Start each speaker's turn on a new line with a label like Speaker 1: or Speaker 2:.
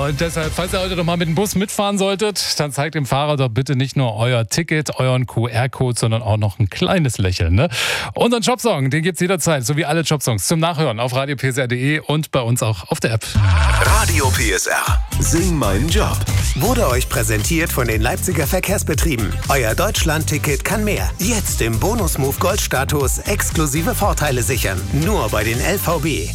Speaker 1: Und deshalb, falls ihr heute noch mal mit dem Bus mitfahren solltet, dann zeigt dem Fahrer doch bitte nicht nur euer Ticket, euren QR-Code, sondern auch noch ein kleines Lächeln. Ne? Unseren Jobsong, den gibt's jederzeit, so wie alle Jobsongs, zum Nachhören auf radiopsr.de und bei uns auch auf der App.
Speaker 2: Radio PSR. Sing meinen Job. Wurde euch präsentiert von den Leipziger Verkehrsbetrieben. Euer Deutschland-Ticket kann mehr. Jetzt im Bonus-Move Gold-Status exklusive Vorteile sichern. Nur bei den LVB.